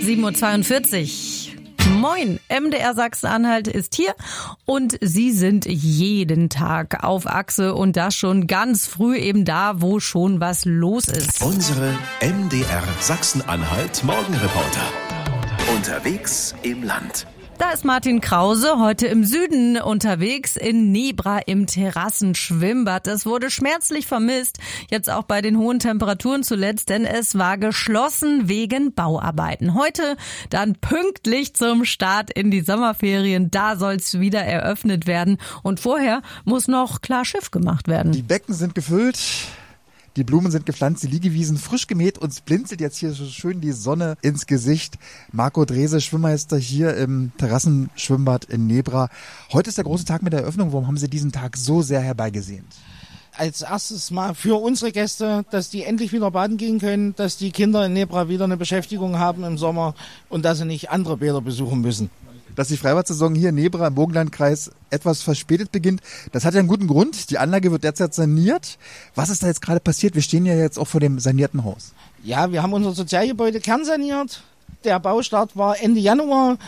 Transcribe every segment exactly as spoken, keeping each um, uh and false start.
sieben Uhr zweiundvierzig. Moin, M D R Sachsen-Anhalt ist hier und Sie sind jeden Tag auf Achse und das schon ganz früh eben da, wo schon was los ist. Unsere M D R Sachsen-Anhalt Morgenreporter. Unterwegs im Land. Da ist Martin Krause heute im Süden unterwegs in Nebra im Terrassenschwimmbad. Das wurde schmerzlich vermisst, jetzt auch bei den hohen Temperaturen zuletzt, denn es war geschlossen wegen Bauarbeiten. Heute dann pünktlich zum Start in die Sommerferien, da soll's wieder eröffnet werden und vorher muss noch klar Schiff gemacht werden. Die Becken sind gefüllt. Die Blumen sind gepflanzt, die Liegewiesen frisch gemäht. Uns blinzelt jetzt hier so schön die Sonne ins Gesicht. Marco Drese, Schwimmmeister hier im Terrassenschwimmbad in Nebra. Heute ist der große Tag mit der Eröffnung. Warum haben Sie diesen Tag so sehr herbeigesehnt? Als erstes mal für unsere Gäste, dass die endlich wieder baden gehen können, dass die Kinder in Nebra wieder eine Beschäftigung haben im Sommer und dass sie nicht andere Bäder besuchen müssen. Dass die Freibad-Saison hier in Nebra im Burgenlandkreis etwas verspätet beginnt, das hat ja einen guten Grund. Die Anlage wird derzeit saniert. Was ist da jetzt gerade passiert? Wir stehen ja jetzt auch vor dem sanierten Haus. Ja, wir haben unser Sozialgebäude kernsaniert. Der Baustart war Ende Januar.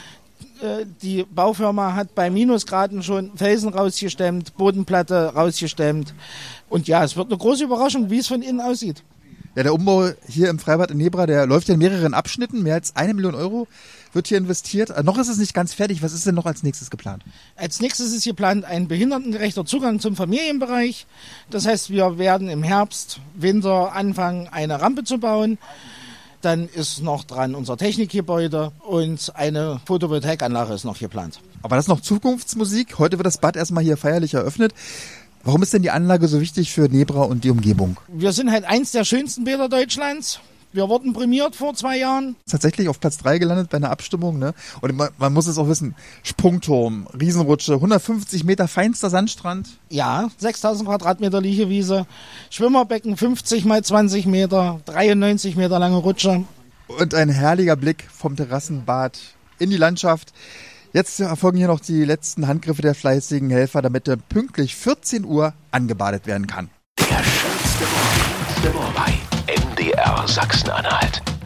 Die Baufirma hat bei Minusgraden schon Felsen rausgestemmt, Bodenplatte rausgestemmt. Und ja, es wird eine große Überraschung, wie es von innen aussieht. Ja, der Umbau hier im Freibad in Nebra, der läuft ja in mehreren Abschnitten. Mehr als eine Million Euro wird hier investiert. Noch ist es nicht ganz fertig. Was ist denn noch als nächstes geplant? Als nächstes ist geplant ein behindertengerechter Zugang zum Familienbereich. Das heißt, wir werden im Herbst, Winter anfangen, eine Rampe zu bauen. Dann ist noch dran unser Technikgebäude und eine Photovoltaikanlage ist noch geplant. Aber das ist noch Zukunftsmusik. Heute wird das Bad erstmal hier feierlich eröffnet. Warum ist denn die Anlage so wichtig für Nebra und die Umgebung? Wir sind halt eins der schönsten Bäder Deutschlands. Wir wurden prämiert vor zwei Jahren. Tatsächlich auf Platz drei gelandet bei einer Abstimmung, ne? Und man, man muss es auch wissen, Sprungturm, Riesenrutsche, hundertfünfzig Meter feinster Sandstrand. Ja, sechstausend Quadratmeter Liegewiese, Schwimmerbecken fünfzig mal zwanzig Meter, dreiundneunzig Meter lange Rutsche. Und ein herrlicher Blick vom Terrassenbad in die Landschaft. Jetzt erfolgen hier noch die letzten Handgriffe der fleißigen Helfer, damit pünktlich vierzehn Uhr angebadet werden kann. Der schönste Morgen bei M D R Sachsen-Anhalt.